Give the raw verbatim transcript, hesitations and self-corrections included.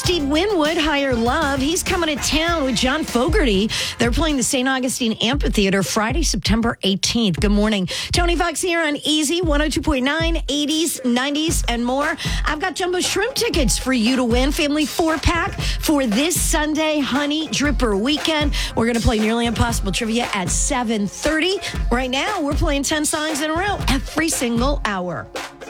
Steve Winwood, Higher Love. He's coming to town with John Fogerty. They're playing the Saint Augustine Amphitheater Friday, September eighteenth. Good morning. Tony Fox here on Easy one oh two point nine, eighties, nineties, and more. I've got Jumbo Shrimp tickets for you to win. Family four-pack for this Sunday Honey Dripper weekend. We're going to play Nearly Impossible Trivia at seven thirty. Right now, we're playing ten songs in a row every single hour.